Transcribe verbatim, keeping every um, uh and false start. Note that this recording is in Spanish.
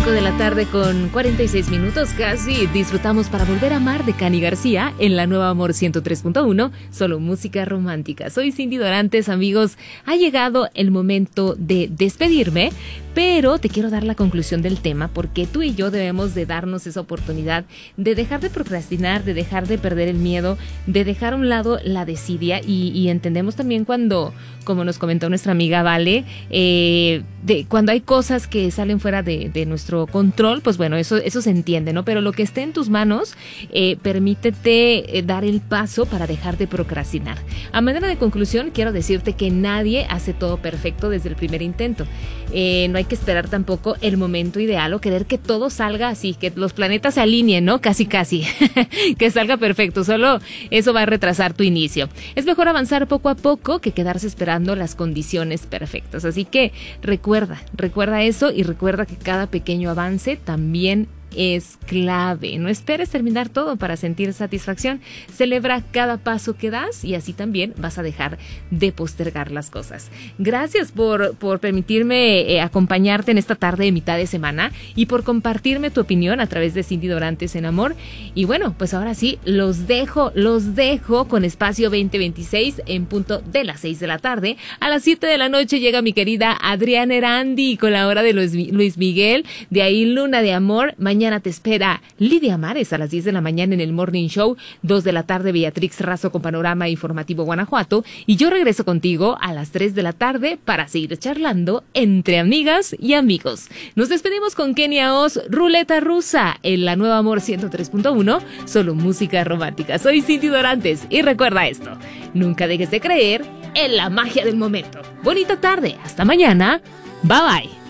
cinco de la tarde con cuarenta y seis minutos casi. Disfrutamos Para Volver a Amar de Cani García en la Nueva Amor ciento tres punto uno, solo música romántica. Soy Cindy Dorantes, amigos. Ha llegado el momento de despedirme, pero te quiero dar la conclusión del tema, porque tú y yo debemos de darnos esa oportunidad de dejar de procrastinar, de dejar de perder el miedo, de dejar a un lado la desidia y, y entendemos también cuando, como nos comentó nuestra amiga Vale, eh, de, cuando hay cosas que salen fuera de, de nuestro control, pues bueno, eso, eso se entiende, ¿no? Pero lo que esté en tus manos, eh, permítete eh, dar el paso para dejar de procrastinar. A manera de conclusión, quiero decirte que nadie hace todo perfecto desde el primer intento. Eh, no hay que esperar tampoco el momento ideal o querer que todo salga así, que los planetas se alineen, ¿no? Casi, casi, que salga perfecto. Solo eso va a retrasar tu inicio. Es mejor avanzar poco a poco que quedarse esperando las condiciones perfectas. Así que recuerda, recuerda eso y recuerda que cada pequeño avance también es clave. No esperes terminar todo para sentir satisfacción. Celebra cada paso que das y así también vas a dejar de postergar las cosas. Gracias por, por permitirme eh, acompañarte en esta tarde de mitad de semana y por compartirme tu opinión a través de Cindy Dorantes en Amor. Y bueno, pues ahora sí, los dejo, los dejo con Espacio veinte veintiséis en punto de las seis de la tarde. A las siete de la noche llega mi querida Adriana Erandi con la hora de Luis, Luis Miguel. De ahí Luna de Amor. Mañana Mañana te espera Lidia Mares a las diez de la mañana en el Morning Show, dos de la tarde Beatrix Razo con Panorama Informativo Guanajuato, y yo regreso contigo a las tres de la tarde para seguir charlando entre amigas y amigos. Nos despedimos con Kenia Oz, Ruleta Rusa, en la Nueva Amor ciento tres punto uno, solo música romántica. Soy Cindy Dorantes y recuerda esto, nunca dejes de creer en la magia del momento. Bonita tarde, hasta mañana, bye bye.